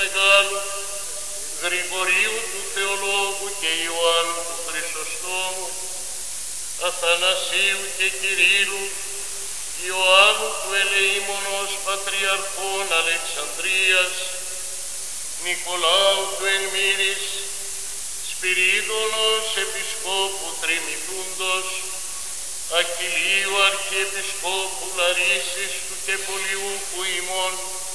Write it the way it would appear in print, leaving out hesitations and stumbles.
Μεγάλου, Γρηγορίου του Θεολόγου και Ιωάννου του Χρυσοστόμου, Αθανασίου και Κυρίλου, Ιωάννου του Ελεήμονος Πατριαρχών Αλεξανδρίας, Νικολάου του Ενμύρης, Σπυρίδωνος Επισκόπου Τριμηθούντος, Αχιλίου Αρχιεπισκόπου Λαρίσης του και Πολιούχου ημών,